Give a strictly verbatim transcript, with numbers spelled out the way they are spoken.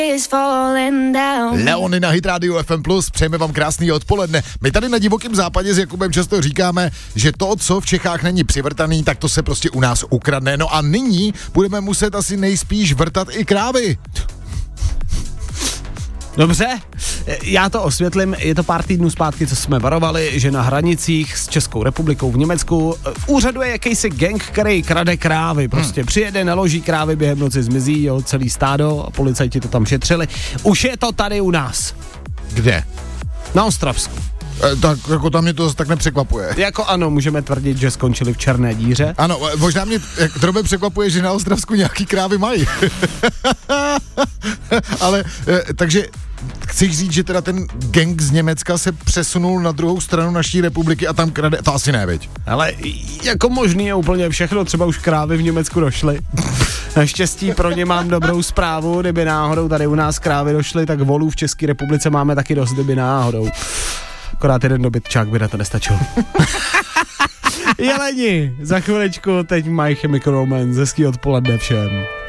Leony na Hit Radio F M plus, přejeme vám krásný odpoledne. My tady na Divokém západě s Jakubem často říkáme, že to, co v Čechách není přivrtaný, tak to se prostě u nás ukradne. No a nyní budeme muset asi nejspíš vrtat i krávy. Dobře, já to osvětlím, je to pár týdnů zpátky, co jsme varovali, že na hranicích s Českou republikou v Německu úřaduje jakýsi gang, který krade krávy, prostě hmm. přijede, naloží krávy, během noci zmizí, jo, celý stádo a policajti to tam šetřili. Už je to tady u nás. Kde? Na Ostravsku. E, tak jako tam mě to tak nepřekvapuje. Jako ano, můžeme tvrdit, že skončili v černé díře. Ano, možná mě drobě překvapuje, že na Ostravsku nějaký krávy mají. Ale, e, takže chceš říct, že teda ten gang z Německa se přesunul na druhou stranu naší republiky a tam krade, to asi ne, veď? Ale jako možný je úplně všechno, třeba už krávy v Německu došly. Naštěstí pro ně mám dobrou zprávu, kdyby náhodou tady u nás krávy došly, tak volů v České republice máme taky dost, kdyby náhodou. Akorát jeden dobytčák by na to nestačil. Jeleni, za chviličku teď My Chemical Romance, hezký odpoledne všem.